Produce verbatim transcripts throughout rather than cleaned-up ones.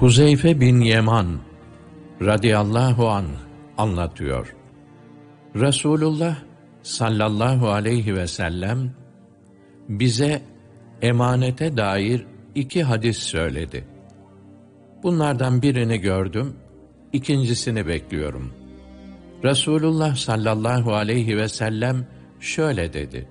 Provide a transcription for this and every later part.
Huzeyfe bin Yeman radıyallahu anh anlatıyor. Resulullah sallallahu aleyhi ve sellem bize emanete dair iki hadis söyledi. Bunlardan birini gördüm, ikincisini bekliyorum. Resulullah sallallahu aleyhi ve sellem şöyle dedi: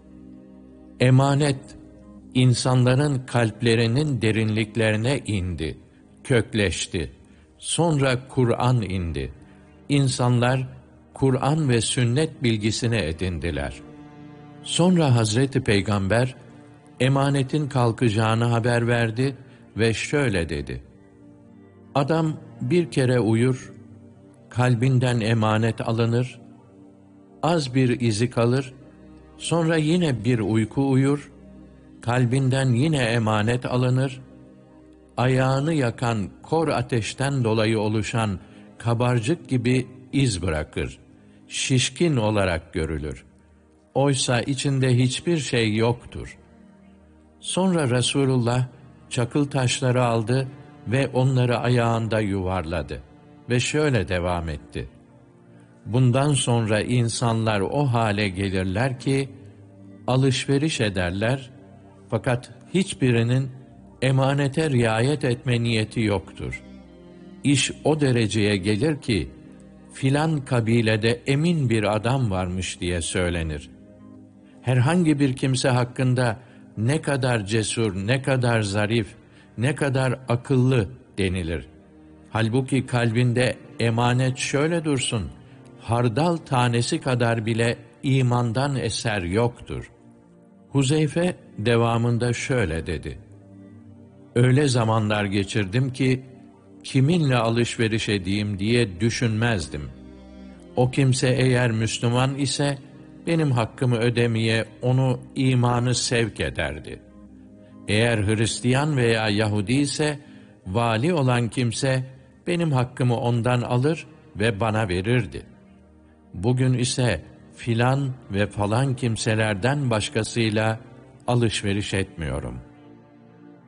Emanet, insanların kalplerinin derinliklerine indi, kökleşti. Sonra Kur'an indi. İnsanlar Kur'an ve sünnet bilgisini edindiler. Sonra Hazreti Peygamber emanetin kalkacağını haber verdi ve şöyle dedi: Adam bir kere uyur, kalbinden emanet alınır, az bir izi kalır, sonra yine bir uyku uyur, kalbinden yine emanet alınır, ayağını yakan kor ateşten dolayı oluşan kabarcık gibi iz bırakır, şişkin olarak görülür. Oysa içinde hiçbir şey yoktur. Sonra Resulullah çakıl taşları aldı ve onları ayağında yuvarladı ve şöyle devam etti: Bundan sonra insanlar o hale gelirler ki, alışveriş ederler, fakat hiçbirinin emanete riayet etme niyeti yoktur. İş o dereceye gelir ki, filan kabilede emin bir adam varmış diye söylenir. Herhangi bir kimse hakkında ne kadar cesur, ne kadar zarif, ne kadar akıllı denilir. Halbuki kalbinde emanet şöyle dursun, hardal tanesi kadar bile imandan eser yoktur. Huzeyfe devamında şöyle dedi: Öyle zamanlar geçirdim ki, kiminle alışveriş edeyim diye düşünmezdim. O kimse eğer Müslüman ise, benim hakkımı ödemeye onu imanı sevk ederdi. Eğer Hristiyan veya Yahudi ise, vali olan kimse, benim hakkımı ondan alır ve bana verirdi. Bugün ise filan ve falan kimselerden başkasıyla alışveriş etmiyorum.''